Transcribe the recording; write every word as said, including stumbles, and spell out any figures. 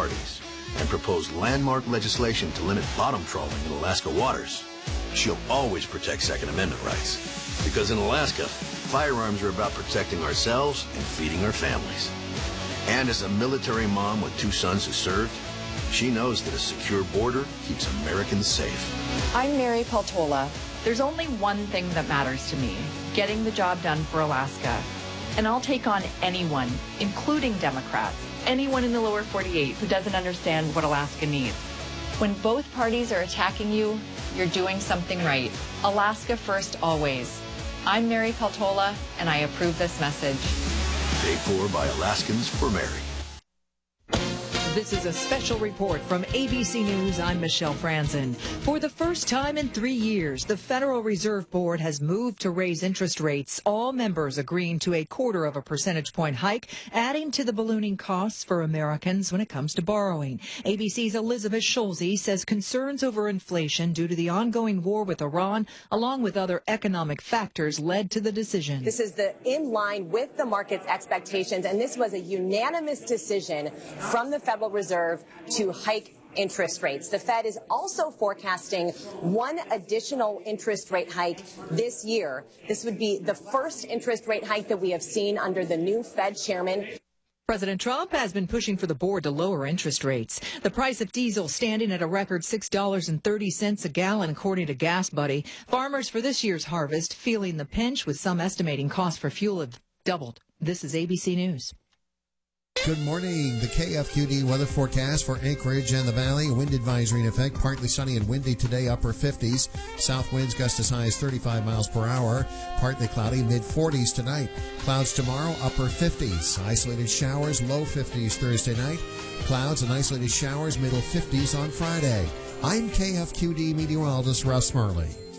parties and proposed landmark legislation to limit bottom trawling in Alaska waters, she'll always protect Second Amendment rights. Because in Alaska, firearms are about protecting ourselves and feeding our families. And as a military mom with two sons who served, she knows that a secure border keeps Americans safe. I'm Mary Peltola. There's only one thing that matters to me, getting the job done for Alaska. And I'll take on anyone, including Democrats, anyone in the lower forty-eight who doesn't understand what Alaska needs. When both parties are attacking you, you're doing something right. Alaska first always. I'm Mary Peltola, and I approve this message. Paid for by Alaskans for Mary. This is a special report from A B C News. I'm Michelle Franzen. For the first time in three years, the Federal Reserve Board has moved to raise interest rates, all members agreeing to a quarter of a percentage point hike, adding to the ballooning costs for Americans when it comes to borrowing. A B C's Elizabeth Schulze says concerns over inflation due to the ongoing war with Iran, along with other economic factors, led to the decision. This is the in line with the market's expectations, and this was a unanimous decision from the Federal Reserve to hike interest rates. The Fed is also forecasting one additional interest rate hike this year. This would be the first interest rate hike that we have seen under the new Fed chairman. President Trump has been pushing for the board to lower interest rates. The price of diesel standing at a record six dollars and thirty cents a gallon, according to Gas Buddy. Farmers for this year's harvest feeling the pinch, with some estimating costs for fuel have doubled. This is A B C News. Good morning. The K F Q D weather forecast for Anchorage and the Valley. Wind advisory in effect. Partly sunny and windy today, upper fifties. South winds gust as high as thirty-five miles per hour. Partly cloudy, mid forties tonight. Clouds tomorrow, upper fifties. Isolated showers, low fifties Thursday night. Clouds and isolated showers, middle fifties on Friday. I'm K F Q D meteorologist Russ Murley.